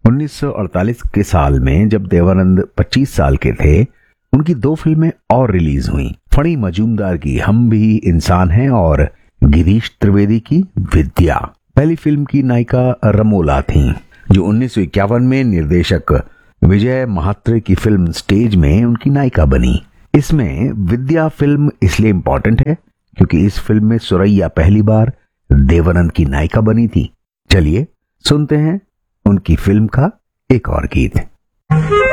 1948 के साल में जब देवानंद 25 साल के थे, उनकी 2 फिल्में और रिलीज हुई। फणी मजूमदार की हम भी इंसान हैं और गिरीश त्रिवेदी की विद्या। पहली फिल्म की नायिका रमोला थीं, जो 1951 में निर्देशक विजय महात्रे की फिल्म स्टेज में उनकी नायिका बनी। इसमें विद्या फिल्म इसलिए इम्पोर्टेंट है क्योंकि इस फिल्म में सुरैया पहली बार देवानंद की नायिका बनी थी। चलिए सुनते हैं उनकी फिल्म का एक और गीत।